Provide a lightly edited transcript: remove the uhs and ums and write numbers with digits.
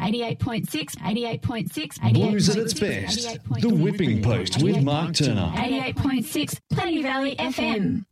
88.6, 88.6, Blues at its best. The Whipping Post with Mark Turner. 88.6, Plenty Valley FM.